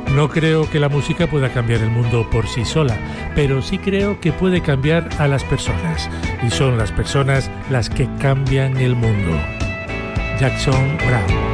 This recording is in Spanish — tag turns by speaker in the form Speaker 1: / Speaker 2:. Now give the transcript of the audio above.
Speaker 1: No creo que la música pueda cambiar el mundo por sí sola, pero sí creo que puede cambiar a las personas, y son las personas las que cambian el mundo. Jackson Browne.